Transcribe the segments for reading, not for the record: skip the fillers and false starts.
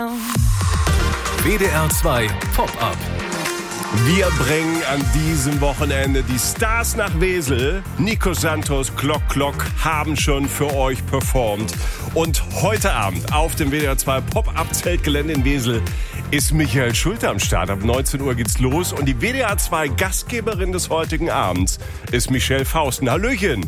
WDR 2 Pop-Up. Wir bringen an diesem Wochenende die Stars nach Wesel. Nico Santos, Glock Glock haben schon für euch performt. Und heute Abend auf dem WDR 2 Pop-Up-Zeltgelände in Wesel ist Michael Schulte am Start. Ab 19 Uhr geht's los. Und die WDR 2 Gastgeberin des heutigen Abends ist Michelle Fausten. Hallöchen!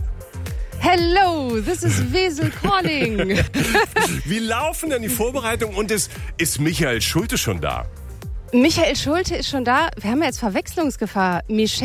Hello, this is Wesel calling. Wie laufen denn die Vorbereitungen und ist Michael Schulte schon da? Michael Schulte ist schon da. Wir haben ja jetzt Verwechslungsgefahr.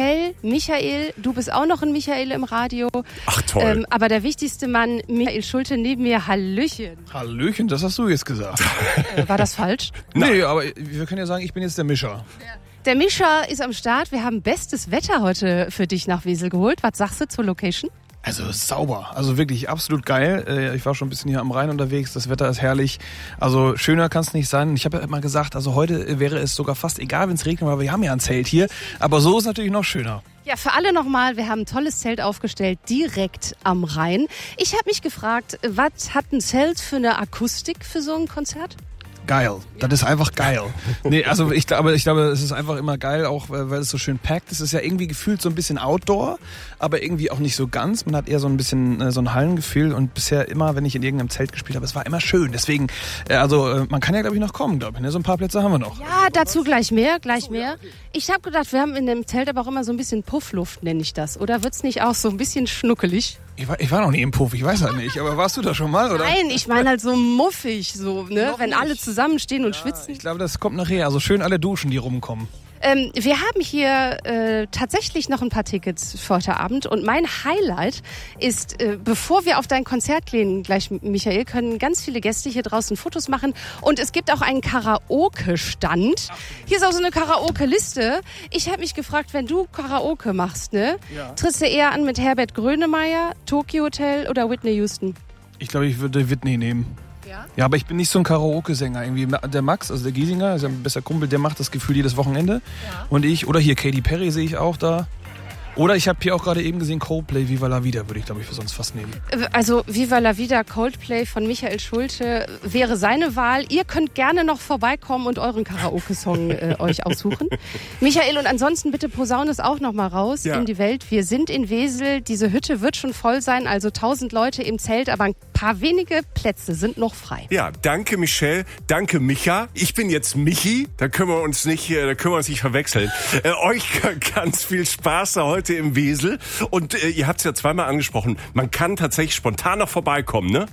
Michael, du bist auch noch ein Michael im Radio. Ach toll. Aber der wichtigste Mann, Michael Schulte neben mir, Hallöchen. Hallöchen, das hast du jetzt gesagt. War das falsch? Nee, aber wir können ja sagen, ich bin jetzt der Mischer. Der Mischer ist am Start. Wir haben bestes Wetter heute für dich nach Wesel geholt. Was sagst du zur Location? Also sauber, also wirklich absolut geil. Ich war schon ein bisschen hier am Rhein unterwegs, das Wetter ist herrlich. Also schöner kann es nicht sein. Ich habe ja immer gesagt, also heute wäre es sogar fast egal, wenn es regnet, weil wir haben ja ein Zelt hier. Aber so ist es natürlich noch schöner. Ja, für alle nochmal, wir haben ein tolles Zelt aufgestellt, direkt am Rhein. Ich habe mich gefragt, was hat ein Zelt für eine Akustik für so ein Konzert? Geil. Das ist einfach geil. Nee, also ich glaube, es ist einfach immer geil, auch weil es so schön packt. Es ist ja irgendwie gefühlt so ein bisschen Outdoor, aber irgendwie auch nicht so ganz. Man hat eher so ein bisschen so ein Hallengefühl und bisher immer, wenn ich in irgendeinem Zelt gespielt habe, es war immer schön. Deswegen, man kann ja glaube ich noch kommen, glaube ich. Ne? So ein paar Plätze haben wir noch. Ja, dazu gleich mehr. Ich habe gedacht, wir haben in dem Zelt aber auch immer so ein bisschen Puffluft, nenne ich das. Oder wird's nicht auch so ein bisschen schnuckelig? Ich war noch nie im Puff, ich weiß halt nicht. Aber warst du da schon mal, oder? Nein, ich meine halt so muffig, so, ne? Wenn alle zusammenstehen und schwitzen. Ich glaube, das kommt nachher. Also schön alle duschen, die rumkommen. Wir haben hier tatsächlich noch ein paar Tickets für heute Abend und mein Highlight ist, bevor wir auf dein Konzert gehen, gleich Michael, können ganz viele Gäste hier draußen Fotos machen und es gibt auch einen Karaoke-Stand. Hier ist auch so eine Karaoke-Liste. Ich habe mich gefragt, wenn du Karaoke machst, ne? Ja. Trittst du eher an mit Herbert Grönemeyer, Tokyo Hotel oder Whitney Houston? Ich glaube, ich würde Whitney nehmen. Ja, aber ich bin nicht so ein Karaoke-Sänger. Irgendwie der Max, also der Giesinger, ist ja ein besser Kumpel, der macht das Gefühl jedes Wochenende. Ja. Und oder hier Katy Perry sehe ich auch da. Oder ich habe hier auch gerade eben gesehen Coldplay, Viva la Vida, würde ich glaube ich für sonst fast nehmen. Also Viva la Vida, Coldplay von Michael Schulte wäre seine Wahl. Ihr könnt gerne noch vorbeikommen und euren Karaoke-Song euch aussuchen. Michael, und ansonsten bitte posaune es auch noch mal raus in die Welt. Wir sind in Wesel, diese Hütte wird schon voll sein, also 1000 Leute im Zelt, aber ein paar wenige Plätze sind noch frei. Ja, danke Michelle, danke Micha. Ich bin jetzt Michi, da können wir uns nicht verwechseln. Euch ganz viel Spaß da heute im Wesel. Und ihr habt es ja zweimal angesprochen, man kann tatsächlich spontan noch vorbeikommen, ne?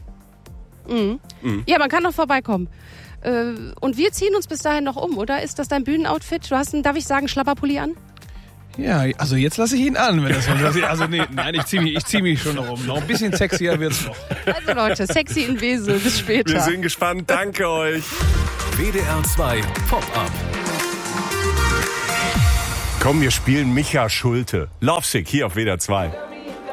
Ja, man kann noch vorbeikommen. Und wir ziehen uns bis dahin noch um, oder? Ist das dein Bühnenoutfit? Du hast einen, darf ich sagen, Schlabberpulli an? Ja, also jetzt lasse ich ihn an, wenn das so ist. Also nein, ich zieh mich schon noch um. Noch ein bisschen sexier wird's noch. Also Leute, sexy in Wesel, bis später. Wir sind gespannt, danke euch. WDR 2 Pop-Up. Komm, wir spielen Micha Schulte. Lovesick hier auf WDR 2.